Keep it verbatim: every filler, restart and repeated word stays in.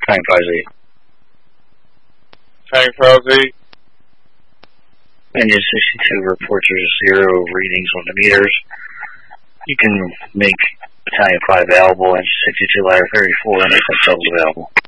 Tank five Z. Tank five Z. Engine sixty-two reports there's zero readings on the meters. You can make Battalion five available, Engine sixty-two ladder thirty-four, and make themselves available.